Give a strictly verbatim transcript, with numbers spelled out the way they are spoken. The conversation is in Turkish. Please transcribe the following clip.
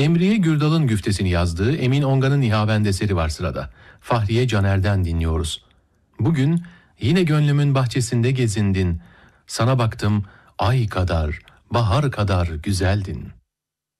Emriye Gürdal'ın güftesini yazdığı Emin Ongan'ın Nihavend eseri var sırada. Fahriye Caner'den dinliyoruz. Bugün yine gönlümün bahçesinde gezindin. Sana baktım ay kadar, bahar kadar güzeldin.